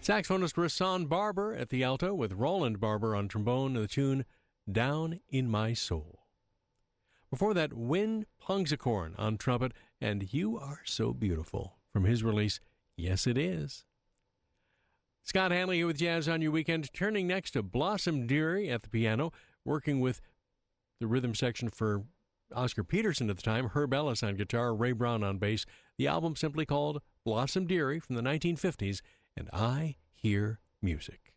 Saxophonist Rahsaan Barber at the alto with Roland Barber on trombone and the tune Down in My Soul. Before that, Win Plungsicorn on trumpet and You Are So Beautiful from his release, Yes It Is. Scott Hanley here with Jazz on Your Weekend, turning next to Blossom Dearie at the piano, working with the rhythm section for Oscar Peterson at the time, Herb Ellis on guitar, Ray Brown on bass. The album simply called Blossom Dearie from the 1950s, and I Hear Music.